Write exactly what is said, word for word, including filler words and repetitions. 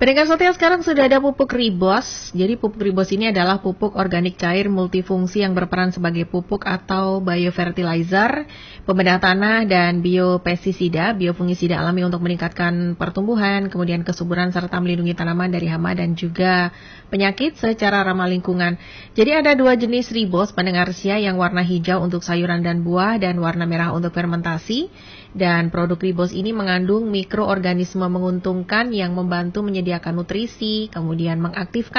Pendengar setia, sekarang sudah ada pupuk Ribos. Jadi pupuk Ribos ini adalah pupuk organik cair multifungsi yang berperan sebagai pupuk atau biofertilizer, pembedah tanah, dan biopestisida, biofungisida alami untuk meningkatkan pertumbuhan, kemudian kesuburan serta melindungi tanaman dari hama dan juga penyakit secara ramah lingkungan. Jadi ada dua jenis Ribos, pendengar setia, yang warna hijau untuk sayuran dan buah dan warna merah untuk fermentasi. Dan produk Ribos ini mengandung mikroorganisme menguntungkan yang membantu menyediakan nutrisi, kemudian mengaktifkan